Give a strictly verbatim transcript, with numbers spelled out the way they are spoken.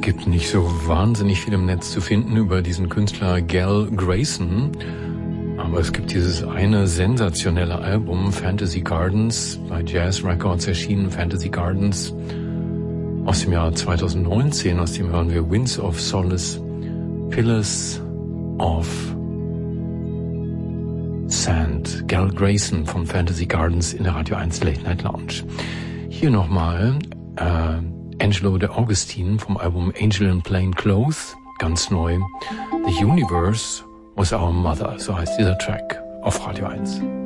Gibt nicht so wahnsinnig viel im Netz zu finden über diesen Künstler Gal Grayson. Aber es gibt dieses eine sensationelle Album, Fantasy Gardens, bei Jazz Records erschienen, Fantasy Gardens, aus dem Jahr zwanzig neunzehn, aus dem hören wir Winds of Solace, Pillars of Sand. Gal Grayson von Fantasy Gardens in der Radio eins Late Night Lounge. Hier nochmal äh, Angelo De Augustine vom Album Angel in Plain Clothes, ganz neu. The Universe Was Our Mother, so heißt dieser Track auf Radio eins.